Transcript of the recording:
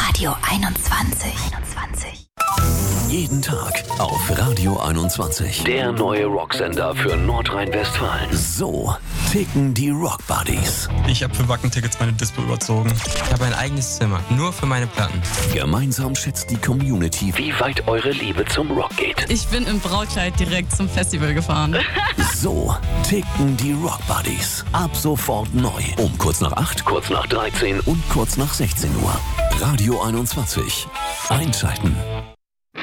Radio 21. Jeden Tag auf Radio 21. Der neue Rocksender für Nordrhein-Westfalen. So ticken die Rock Buddies. Ich habe für Wacken-Tickets meine Dispo überzogen. Ich habe ein eigenes Zimmer, nur für meine Platten. Gemeinsam schätzt die Community, wie weit eure Liebe zum Rock geht. Ich bin im Brautkleid direkt zum Festival gefahren. So ticken die Rock Buddies. Ab sofort neu. Um kurz nach 8, kurz nach 13 und kurz nach 16 Uhr. Radio 21. Einschalten.